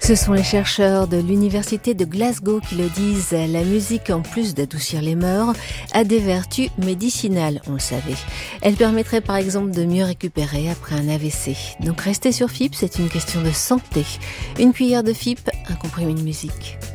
Ce sont les chercheurs de l'université de Glasgow qui le disent. La musique, en plus d'adoucir les mœurs, a des vertus médicinales, on le savait. Elle permettrait par exemple de mieux récupérer après un AVC. Donc rester sur FIP, c'est une question de santé. Une cuillère de FIP, un comprimé de musique.